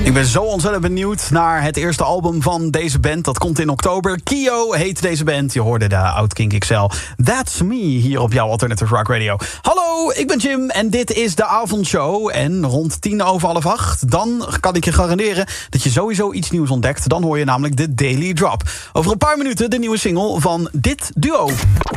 Ik ben zo ontzettend benieuwd naar het eerste album van deze band. Dat komt in oktober. Kio heet deze band. Je hoorde de Outkink XL. That's Me hier op jouw Alternative Rock Radio. Hallo, ik ben Jim en dit is de avondshow. En rond 7:50, dan kan ik je garanderen dat je sowieso iets nieuws ontdekt. Dan hoor je namelijk de Daily Drop. Over een paar minuten de nieuwe single van dit duo.